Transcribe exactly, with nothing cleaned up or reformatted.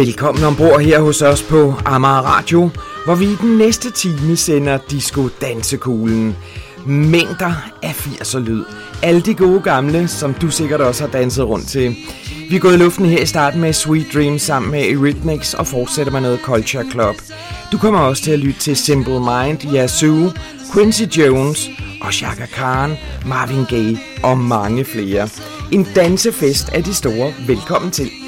Velkommen ombord her hos os på Amager Radio, hvor vi i den næste time sender Disco Dansekuglen. Mængder af firser lyd. Alle de gode gamle, som du sikkert også har danset rundt til. Vi er gået i luften her i starten med Sweet Dreams sammen med Eurythmics og fortsætter med noget Culture Club. Du kommer også til at lytte til Simple Mind, Yazoo, Quincy Jones og Chaka Khan, Marvin Gaye og mange flere. En dansefest af de store. Velkommen til.